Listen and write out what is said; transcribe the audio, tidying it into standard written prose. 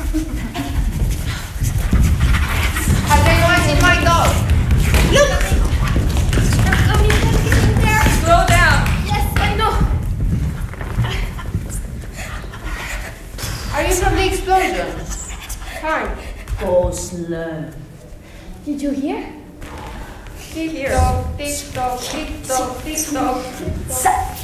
Have they not seen my dog? Look! Slow down. Yes, I know. Are you from the explosion? Fine. Go slow. Did you hear? Tick tock, tick tock, tick tock, tick tock.